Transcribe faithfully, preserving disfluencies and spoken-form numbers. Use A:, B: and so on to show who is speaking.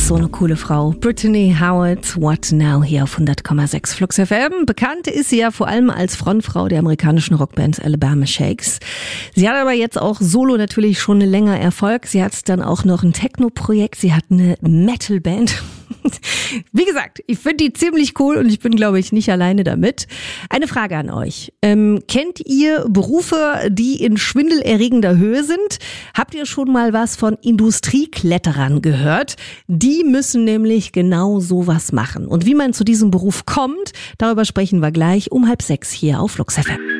A: So eine coole Frau. Brittany Howard, What Now, hier auf hundert Komma sechs Flux F M. Bekannt ist sie ja vor allem als Frontfrau der amerikanischen Rockband Alabama Shakes. Sie hat aber jetzt auch solo natürlich schon länger Erfolg. Sie hat dann auch noch ein Techno-Projekt. Sie hat eine Metal-Band. Wie gesagt, ich finde die ziemlich cool und ich bin, glaube ich, nicht alleine damit. Eine Frage an euch. Ähm, kennt ihr Berufe, die in schwindelerregender Höhe sind? Habt ihr schon mal was von Industriekletterern gehört? Die müssen nämlich genau sowas machen. Und wie man zu diesem Beruf kommt, darüber sprechen wir gleich um halb sechs hier auf Flux F M.